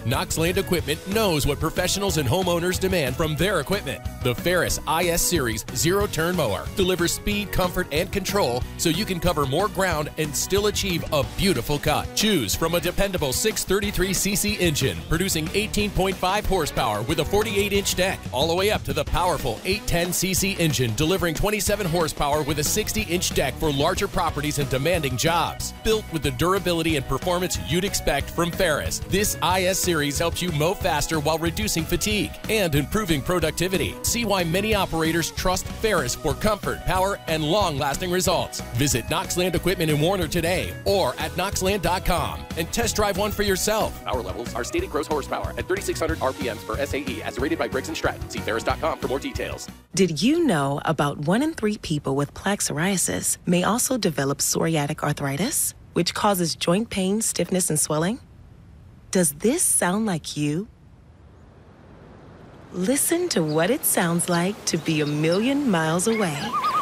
Knox Land Equipment knows what professionals and homeowners demand from their equipment. The Ferris IS Series zero-turn mower delivers speed, comfort, and control so you can cover more ground and still achieve a beautiful cut. Choose from a dependable 633cc engine producing 18.5 horsepower with a 48-inch deck, all the way up to the powerful 810cc engine delivering 27 horsepower with a 60-inch deck for larger properties and demanding jobs. Built with the durability and performance you'd expect from Ferris, this IS Series helps you mow faster while reducing fatigue and improving productivity. See why many operators trust Ferris for comfort, power, and long-lasting results. Visit Knox Land Equipment in Warner today or at knoxland.com and test drive one for yourself. Power levels are stated gross horsepower at 3,600 RPMs per SAE as rated by Briggs & Stratton. See Ferris.com for more details. Did you know about 1 in 3 people with plaque psoriasis may also develop psoriatic arthritis, which causes joint pain, stiffness, and swelling? Does this sound like you? Listen to what it sounds like to be a million miles away.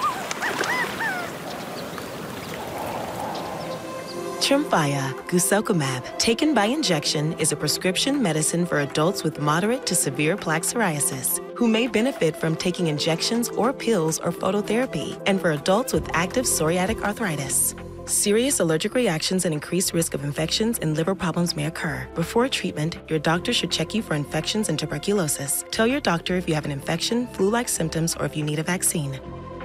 Tremfya guselkumab, taken by injection, is a prescription medicine for adults with moderate to severe plaque psoriasis who may benefit from taking injections or pills or phototherapy, and for adults with active psoriatic arthritis. Serious allergic reactions and increased risk of infections and liver problems may occur. Before treatment, your doctor should check you for infections and tuberculosis. Tell your doctor if you have an infection, flu-like symptoms, or if you need a vaccine.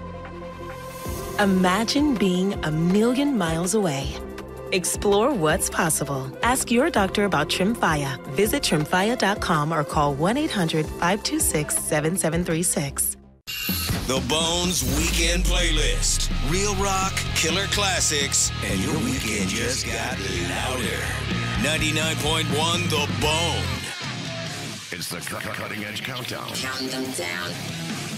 Imagine being a million miles away. Explore what's possible. Ask your doctor about Tremfya. Visit Tremfya.com or call 1-800-526-7736. The Bones Weekend Playlist. Real rock, killer classics, and your weekend just got louder. 99.1 The Bone. It's the Cutting Edge Countdown. Counting them down.